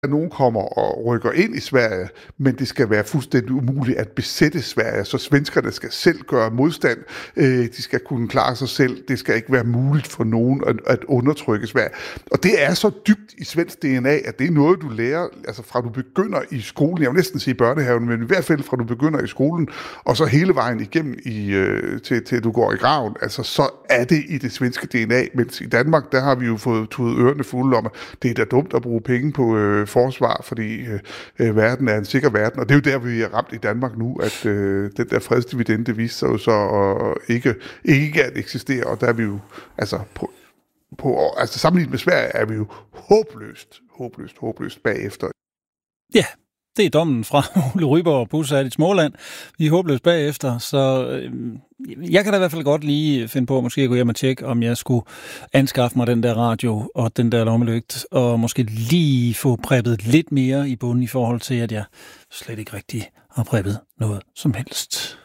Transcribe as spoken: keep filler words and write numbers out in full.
at nogen kommer og rykker ind i Sverige, men det skal være fuldstændig umuligt at besætte Sverige, så svenskerne skal selv gøre modstand. De skal kunne klare sig selv. Det skal ikke være muligt for nogen at, at undertrykke Sverige. Og det er så dybt i svensk D N A, at det er noget, du lærer, altså fra du begynder i skolen, jeg vil næsten sige børnehaven, men i hvert fald fra du begynder i skolen, og så hele vejen igennem i, øh, til, til du går i graven, altså så er det i det svenske D N A, mens i Danmark, der har vi jo fået tudet ørerne fulde om, at det er da dumt at bruge penge på øh, forsvar, fordi øh, verden er en sikker verden, og det er jo der, vi er ramt i Danmark nu, at øh, den der fredsdividende viser sig jo så og ikke, ikke at eksistere, og der er vi jo, altså, på, på, altså sammenlignet med Sverige, er vi jo håbløst, håbløst, håbløst bagefter. Ja, det er dommen fra Ole Ryborg, bosat i Småland. Vi er håbløst bagefter, så øh, jeg kan da i hvert fald godt lige finde på, at måske gå hjem og tjekke, om jeg skulle anskaffe mig den der radio og den der lommelygt, og måske lige få præppet lidt mere i bunden i forhold til, at jeg slet ikke rigtig har præppet noget som helst.